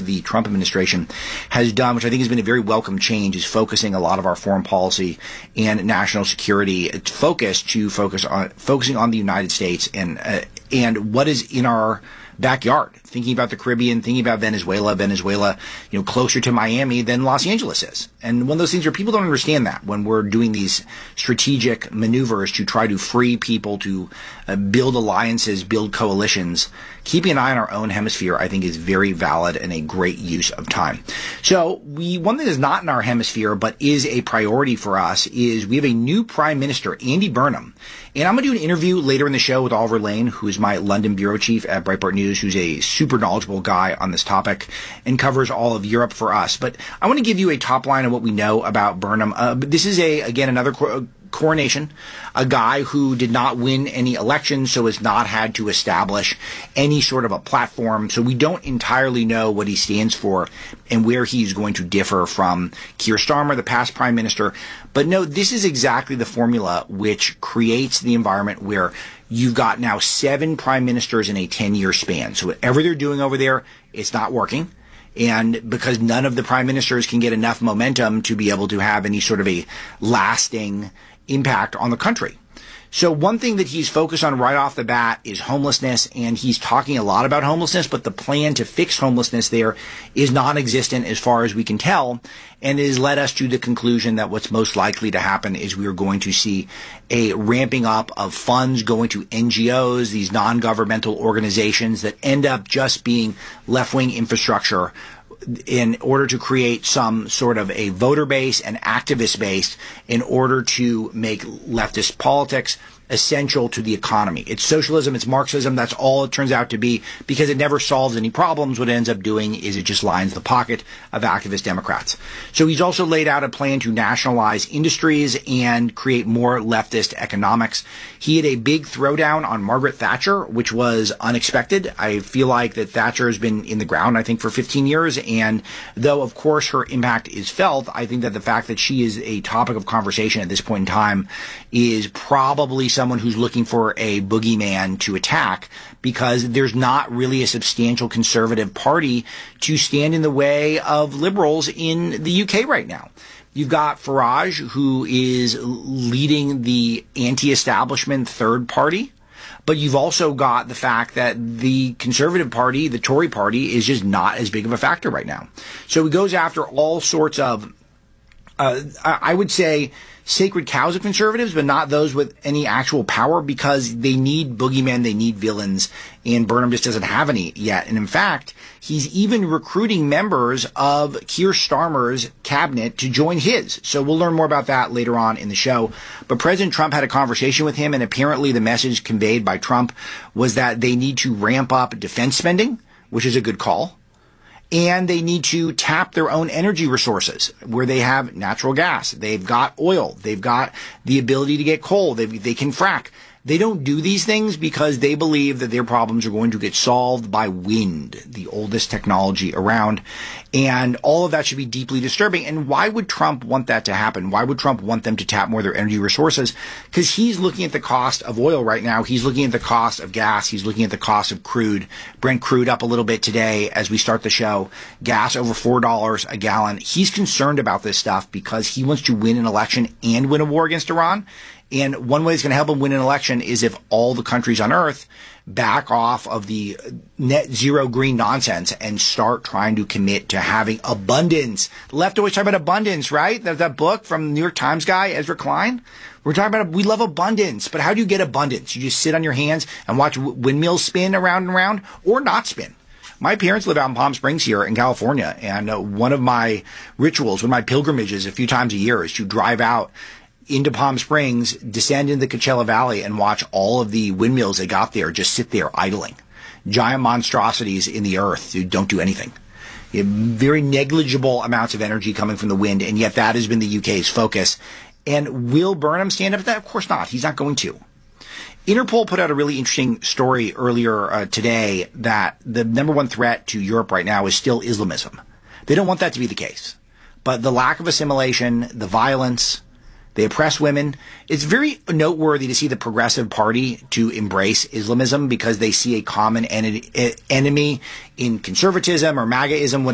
the Trump administration has done, which I think has been a very welcome change, is focusing a lot of our foreign policy and national security focusing on the United States and what is in our backyard, thinking about the Caribbean, thinking about Venezuela, closer to Miami than Los Angeles is. And one of those things where people don't understand that when we're doing these strategic maneuvers to try to free people, to build alliances, build coalitions, keeping an eye on our own hemisphere, I think, is very valid and a great use of time. So one thing that's not in our hemisphere, but is a priority for us, is we have a new Prime Minister, Andy Burnham. And I'm going to do an interview later in the show with Oliver Lane, who is my London bureau chief at Breitbart News, who's a super knowledgeable guy on this topic and covers all of Europe for us. But I want to give you a top line of what we know about Burnham. This is another coronation, a guy who did not win any elections, so has not had to establish any sort of a platform. So we don't entirely know what he stands for and where he's going to differ from Keir Starmer, the past prime minister. But no, this is exactly the formula which creates the environment where you've got now 7 prime ministers in a 10-year span. So whatever they're doing over there, it's not working. And because none of the prime ministers can get enough momentum to be able to have any sort of a lasting impact on the country. So one thing that he's focused on right off the bat is homelessness, and he's talking a lot about homelessness, but the plan to fix homelessness there is non-existent as far as we can tell, and it has led us to the conclusion that what's most likely to happen is we are going to see a ramping up of funds going to NGOs, these non-governmental organizations that end up just being left-wing infrastructure in order to create some sort of a voter base and activist base in order to make leftist politics essential to the economy. It's socialism, it's Marxism, that's all it turns out to be, because it never solves any problems. What it ends up doing is it just lines the pocket of activist Democrats. So he's also laid out a plan to nationalize industries and create more leftist economics. He had a big throwdown on Margaret Thatcher, which was unexpected. I feel like that Thatcher has been in the ground, I think, for 15 years, and though, of course, her impact is felt, I think that the fact that she is a topic of conversation at this point in time is probably someone who's looking for a boogeyman to attack, because there's not really a substantial conservative party to stand in the way of liberals in the UK right now. You've got Farage, who is leading the anti-establishment third party, but you've also got the fact that the Conservative Party, the Tory Party, is just not as big of a factor right now. So he goes after all sorts of, I would say, sacred cows of conservatives, but not those with any actual power, because they need boogeymen, they need villains, and Burnham just doesn't have any yet. And in fact, he's even recruiting members of Keir Starmer's cabinet to join his. So we'll learn more about that later on in the show. But President Trump had a conversation with him, and apparently the message conveyed by Trump was that they need to ramp up defense spending, which is a good call. And they need to tap their own energy resources where they have natural gas. They've got oil. They've got the ability to get coal. They can frack. They don't do these things because they believe that their problems are going to get solved by wind, the oldest technology around. And all of that should be deeply disturbing. And why would Trump want that to happen? Why would Trump want them to tap more of their energy resources? Because he's looking at the cost of oil right now. He's looking at the cost of gas. He's looking at the cost of crude. Brent crude up a little bit today as we start the show. Gas over $4 a gallon. He's concerned about this stuff because he wants to win an election and win a war against Iran. And one way it's going to help him win an election is if all the countries on earth back off of the net zero green nonsense and start trying to commit to having abundance. The left always talk about abundance, right? That book from the New York Times guy, Ezra Klein. We're talking about, we love abundance, but how do you get abundance? You just sit on your hands and watch windmills spin around and around, or not spin. My parents live out in Palm Springs here in California, and one of my rituals, one of my pilgrimages a few times a year is to drive out into Palm Springs, descend into the Coachella Valley, and watch all of the windmills they got there just sit there idling. Giant monstrosities in the earth who don't do anything. You have very negligible amounts of energy coming from the wind, and yet that has been the UK's focus. And will Burnham stand up to that? Of course not. He's not going to. Interpol put out a really interesting story earlier today that the number one threat to Europe right now is still Islamism. They don't want that to be the case. But the lack of assimilation, the violence, they oppress women. It's very noteworthy to see the Progressive Party to embrace Islamism because they see a common enemy in conservatism or MAGAism,